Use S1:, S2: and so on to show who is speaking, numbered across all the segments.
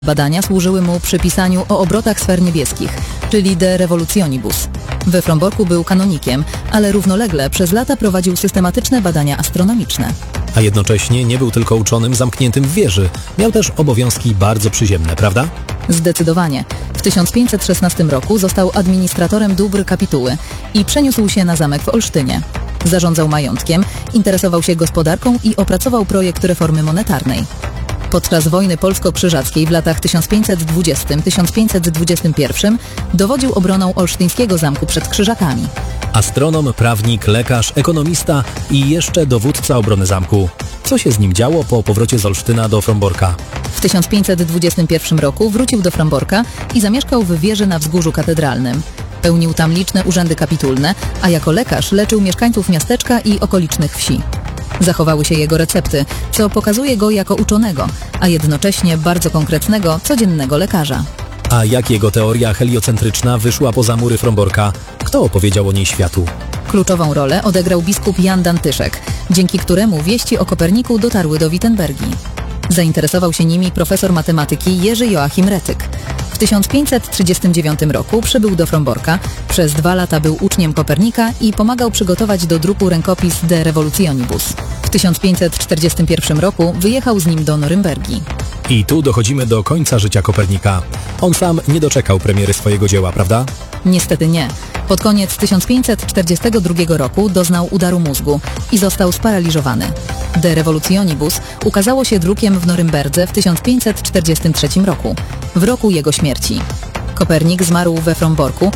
S1: Badania służyły mu przy pisaniu o obrotach sfer niebieskich, czyli De Revolutionibus. We Fromborku był kanonikiem, ale równolegle przez lata prowadził systematyczne badania astronomiczne.
S2: A jednocześnie nie był tylko uczonym zamkniętym w wieży. Miał też obowiązki bardzo przyziemne, prawda?
S1: Zdecydowanie. W 1516 roku został administratorem dóbr kapituły i przeniósł się na zamek w Olsztynie. Zarządzał majątkiem, interesował się gospodarką i opracował projekt reformy monetarnej. Podczas wojny polsko-krzyżackiej w latach 1520-1521 dowodził obroną olsztyńskiego zamku przed Krzyżakami.
S2: Astronom, prawnik, lekarz, ekonomista i jeszcze dowódca obrony zamku. Co się z nim działo po powrocie z Olsztyna do Fromborka?
S1: W 1521 roku wrócił do Fromborka i zamieszkał w wieży na wzgórzu katedralnym. Pełnił tam liczne urzędy kapitulne, a jako lekarz leczył mieszkańców miasteczka i okolicznych wsi. Zachowały się jego recepty, co pokazuje go jako uczonego, a jednocześnie bardzo konkretnego, codziennego lekarza.
S2: A jak jego teoria heliocentryczna wyszła poza mury Fromborka? Kto opowiedział o niej światu?
S1: Kluczową rolę odegrał biskup Jan Dantyszek, dzięki któremu wieści o Koperniku dotarły do Wittenbergii. Zainteresował się nimi profesor matematyki Jerzy Joachim Recyk. W 1539 roku przybył do Fromborka, przez 2 lata był uczniem Kopernika i pomagał przygotować do druku rękopis De Revolutionibus. W 1541 roku wyjechał z nim do Norymbergi.
S2: I tu dochodzimy do końca życia Kopernika. On sam nie doczekał premiery swojego dzieła, prawda?
S1: Niestety nie. Pod koniec 1542 roku doznał udaru mózgu i został sparaliżowany. De Revolutionibus ukazało się drukiem w Norymberdze w 1543 roku, w roku jego śmierci. Kopernik zmarł we Fromborku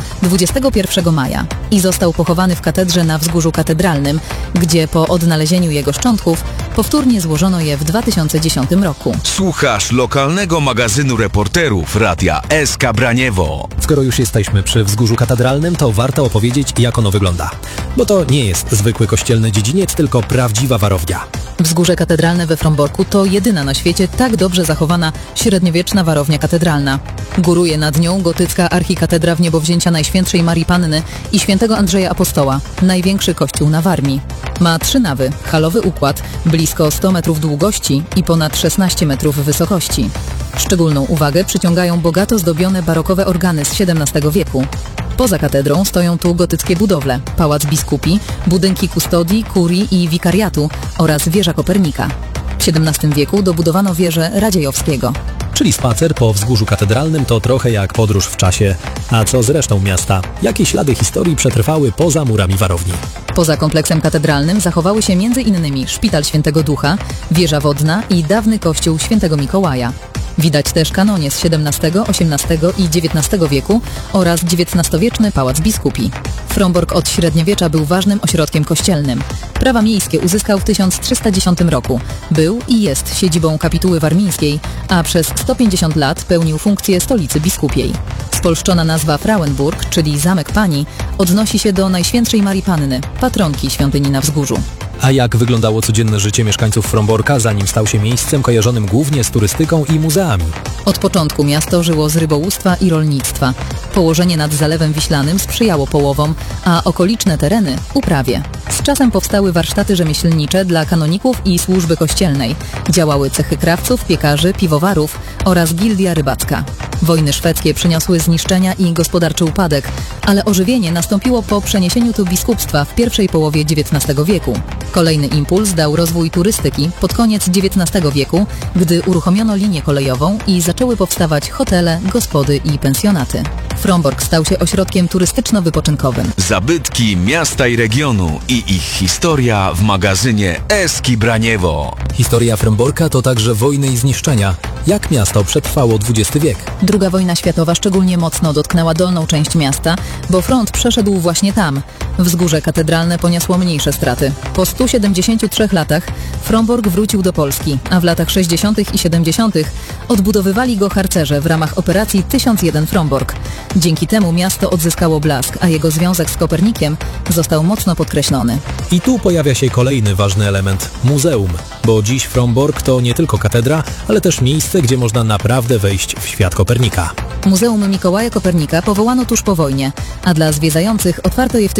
S1: 21 maja i został pochowany w katedrze na wzgórzu katedralnym, gdzie po odnalezieniu jego szczątków powtórnie złożono je w 2010 roku.
S3: Słuchasz lokalnego magazynu reporterów radia SK Braniewo.
S2: Skoro już jesteśmy przy wzgórzu katedralnym, to warto opowiedzieć, jak ono wygląda. Bo to nie jest zwykły kościelny dziedziniec, tylko prawdziwa warownia.
S1: Wzgórze katedralne we Fromborku to jedyna na świecie tak dobrze zachowana średniowieczna warownia katedralna. Góruje nad nią gotycka archikatedra Wniebowzięcia Najświętszej Marii Panny i świętego Andrzeja Apostoła, największy kościół na Warmii. Ma 3 nawy, halowy układ, blisko 100 metrów długości i ponad 16 metrów wysokości. Szczególną uwagę przyciągają bogato zdobione barokowe organy z XVII wieku. Poza katedrą stoją tu gotyckie budowle, pałac biskupi, budynki kustodii, kurii i wikariatu oraz wieża Kopernika. W XVII wieku dobudowano wieżę Radziejowskiego.
S2: Czyli spacer po wzgórzu katedralnym to trochę jak podróż w czasie. A co z resztą miasta? Jakie ślady historii przetrwały poza murami warowni?
S1: Poza kompleksem katedralnym zachowały się m.in. Szpital Świętego Ducha, wieża wodna i dawny kościół Świętego Mikołaja. Widać też kanonie z XVII, XVIII i XIX wieku oraz XIX-wieczny pałac biskupi. Frombork od średniowiecza był ważnym ośrodkiem kościelnym. Prawa miejskie uzyskał w 1310 roku. Był i jest siedzibą kapituły warmińskiej, a przez 150 lat pełnił funkcję stolicy biskupiej. Spolszczona nazwa Frauenburg, czyli Zamek Pani, odnosi się do Najświętszej Marii Panny, patronki świątyni na wzgórzu.
S2: A jak wyglądało codzienne życie mieszkańców Fromborka, zanim stał się miejscem kojarzonym głównie z turystyką i muzeami?
S1: Od początku miasto żyło z rybołówstwa i rolnictwa. Położenie nad Zalewem Wiślanym sprzyjało połowom, a okoliczne tereny uprawie. Z czasem powstały warsztaty rzemieślnicze dla kanoników i służby kościelnej. Działały cechy krawców, piekarzy, piwowarów oraz gildia rybacka. Wojny szwedzkie przyniosły zniszczenia i gospodarczy upadek, ale ożywienie nastąpiło po przeniesieniu tu biskupstwa w pierwszej połowie XIX wieku. Kolejny impuls dał rozwój turystyki pod koniec XIX wieku, gdy uruchomiono linię kolejową i zaczęły powstawać hotele, gospody i pensjonaty. Frombork stał się ośrodkiem turystyczno-wypoczynkowym.
S3: Zabytki miasta i regionu i ich historia w magazynie SK Braniewo.
S2: Historia Fromborka to także wojny i zniszczenia. Jak miasto przetrwało XX wiek?
S1: II wojna światowa szczególnie mocno dotknęła dolną część miasta, bo front przeszedł właśnie tam. Wzgórze katedralne poniosło mniejsze straty. Po 173 latach Frombork wrócił do Polski, a w latach 60. i 70. odbudowywali go harcerze w ramach operacji 1001 Frombork. Dzięki temu miasto odzyskało blask, a jego związek z Kopernikiem został mocno podkreślony.
S2: I tu pojawia się kolejny ważny element – muzeum. Bo dziś Frombork to nie tylko katedra, ale też miejsce, gdzie można naprawdę wejść w świat Kopernika.
S1: Muzeum Mikołaja Kopernika powołano tuż po wojnie, a dla zwiedzających otwarto je w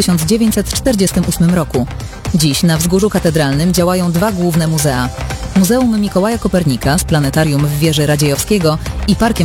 S1: 1948 roku. Dziś na wzgórzu katedralnym działają 2 główne muzea. Muzeum Mikołaja Kopernika z planetarium w wieży Radziejowskiego i parkiem